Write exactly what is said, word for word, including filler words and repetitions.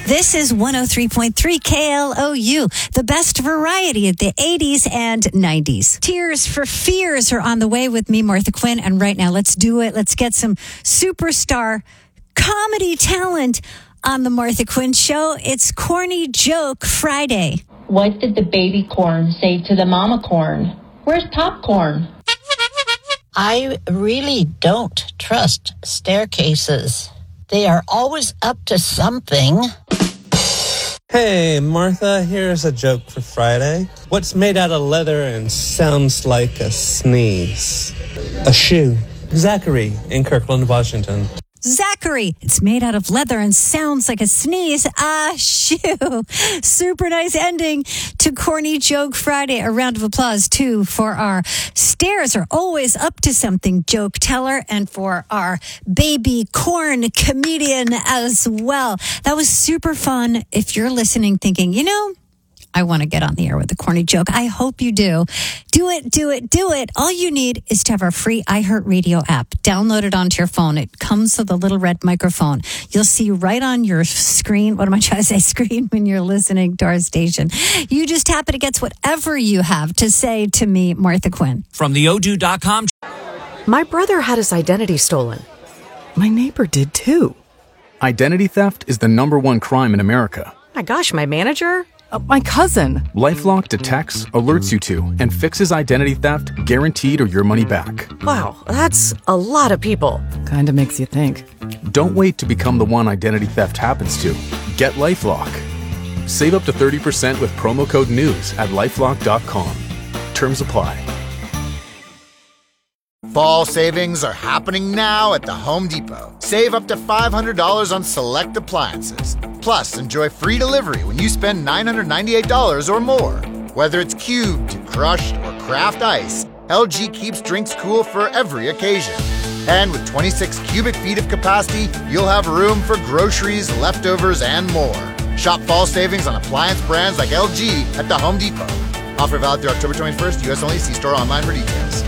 This is one oh three point three K L O U, the best variety of the eighties and nineties. Tears for Fears are on the way with me, Martha Quinn. And right now, let's do it. Let's get some superstar comedy talent on the Martha Quinn Show. It's Corny Joke Friday. What did the baby corn say to the mama corn? Where's popcorn? I really don't trust staircases. They are always up to something. Hey, Martha, here's a joke for Friday. What's made out of leather and sounds like a sneeze? A shoe. Zachary in Kirkland, Washington. Zachary, it's made out of leather and sounds like a sneeze. Ah, shoo. Super nice ending to Corny Joke Friday. A round of applause, too, for our stairs are always up to something joke teller and for our baby corn comedian as well. That was super fun. If you're listening thinking, you know, I want to get on the air with a corny joke, I hope you do. Do it, do it, do it. All you need is to have our free iHeartRadio app. Download it onto your phone. It comes with a little red microphone. You'll see right on your screen, what am I trying to say, screen, when you're listening to our station. You just tap it. It gets whatever you have to say to me, Martha Quinn. From the odoo dot com. My brother had his identity stolen. My neighbor did too. Identity theft is the number one crime in America. My gosh, my manager? Uh, my cousin. LifeLock detects, alerts you to, and fixes identity theft guaranteed or your money back. Wow, that's a lot of people. Kinda makes you think. Don't wait to become the one identity theft happens to. Get LifeLock. Save up to thirty percent with promo code NEWS at lifelock dot com. Terms apply. Fall savings are happening now at the Home Depot. Save up to five hundred dollars on select appliances. Plus, enjoy free delivery when you spend nine hundred ninety-eight dollars or more. Whether it's cubed, crushed, or craft ice, L G keeps drinks cool for every occasion. And with twenty-six cubic feet of capacity, you'll have room for groceries, leftovers, and more. Shop fall savings on appliance brands like L G at the Home Depot. Offer valid through October twenty-first, U S only. See store online for details.